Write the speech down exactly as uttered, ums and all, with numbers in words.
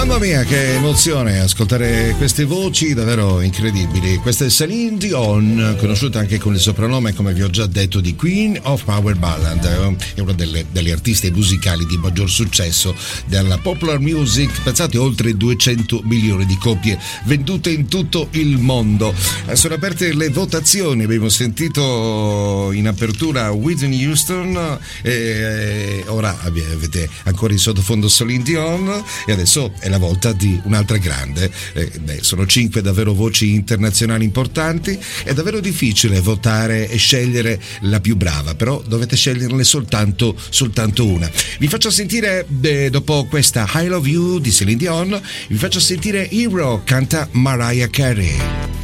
Mamma mia, che emozione ascoltare queste voci davvero incredibili. Questa è Céline Dion, conosciuta anche con il soprannome, come vi ho già detto, di Queen of Power Ballad. È una delle, delle artiste musicali di maggior successo della popular music. Pensate, oltre duecento milioni di copie vendute in tutto il mondo. Sono aperte le votazioni, abbiamo sentito in apertura Whitney Houston, e ora avete ancora in sottofondo Céline Dion, e adesso è la volta di un'altra grande. Eh, beh, sono cinque davvero voci internazionali importanti. È davvero difficile votare e scegliere la più brava, però dovete sceglierne soltanto soltanto una. Vi faccio sentire, eh, dopo questa I Love You di Céline Dion, vi faccio sentire Hero, canta Mariah Carey.